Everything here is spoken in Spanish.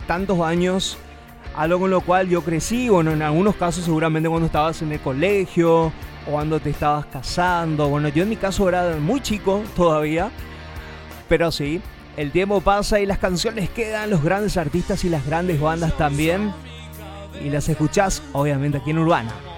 tantos años, algo con lo cual yo crecí, bueno, en algunos casos seguramente cuando estabas en el colegio o cuando te estabas casando. Bueno, yo en mi caso era muy chico todavía, pero sí, el tiempo pasa y las canciones quedan, los grandes artistas y las grandes bandas también, y las escuchás obviamente aquí en Urbana.